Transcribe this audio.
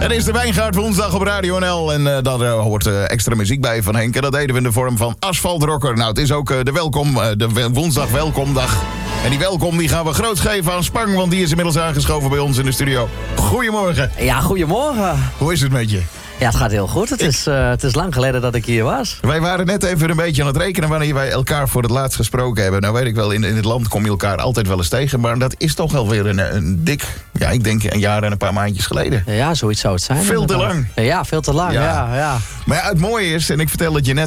Het is de Wijngaard woensdag op Radio NL. En daar hoort extra muziek bij van Henk. En dat deden we in de vorm van Asfaltrocker. Nou, het is ook de woensdag welkomdag. En die welkom die gaan we groot geven aan Spang. Want die is inmiddels aangeschoven bij ons in de studio. Goedemorgen. Ja, goedemorgen. Hoe is het met je? Ja, het gaat heel goed. Het is lang geleden dat ik hier was. Wij waren net even een beetje aan het rekenen wanneer wij elkaar voor het laatst gesproken hebben. Nou weet ik wel, in het land kom je elkaar altijd wel eens tegen. Maar dat is toch wel weer een dik, ja, ik denk een jaar en een paar maandjes geleden. Ja, zoiets zou het zijn. Veel te lang. Ja, veel te lang. Ja. Maar ja, het mooie is, en ik vertel het je net